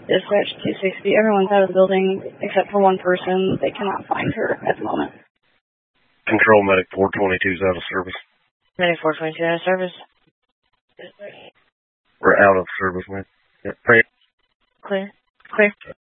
Dispatch 260. Everyone's out of the building except for one person. They cannot find her at the moment. Control Medic 422 is out of service. Medic 422 out of service. We're out of service, man. Yeah, Clear. Clear.